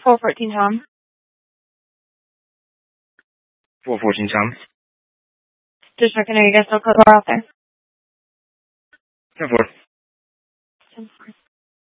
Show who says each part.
Speaker 1: 414 Tom.
Speaker 2: 414 Tom.
Speaker 1: Just checking, are you guys still close out there?
Speaker 2: 10-4.
Speaker 1: 10-4.